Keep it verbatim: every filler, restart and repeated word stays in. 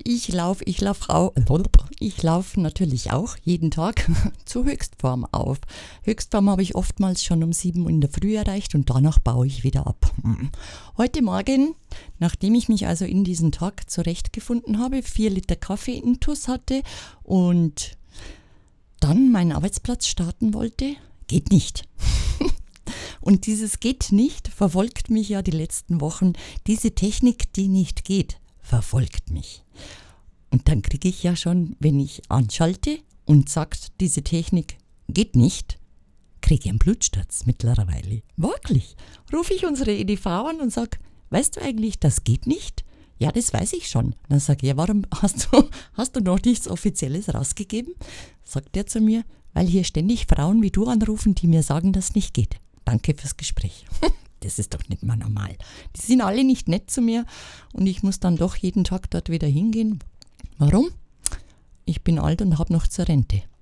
ich laufe, ich laufe auch, ich laufe natürlich auch jeden Tag zur Höchstform auf. Höchstform habe ich oftmals schon um sieben Uhr in der Früh erreicht und danach baue ich wieder ab. Heute Morgen, nachdem ich mich also in diesen Tag zurechtgefunden habe, vier Liter Kaffee intus hatte und dann meinen Arbeitsplatz starten wollte, geht nicht. Und dieses geht nicht verfolgt mich ja die letzten Wochen. Diese Technik, die nicht geht, verfolgt mich. Und dann kriege ich ja schon, wenn ich anschalte und sagt, diese Technik geht nicht, kriege ich einen Blutsturz mittlerweile. Wirklich. Rufe ich unsere E D V an und sage, weißt du eigentlich, das geht nicht? Ja, das weiß ich schon. Dann sage ich, ja, warum hast du, hast du noch nichts Offizielles rausgegeben? Sagt er zu mir, weil hier ständig Frauen wie du anrufen, die mir sagen, dass es nicht geht. Danke fürs Gespräch. Das ist doch nicht mal normal. Die sind alle nicht nett zu mir und ich muss dann doch jeden Tag dort wieder hingehen. Warum? Ich bin alt und habe noch zur Rente.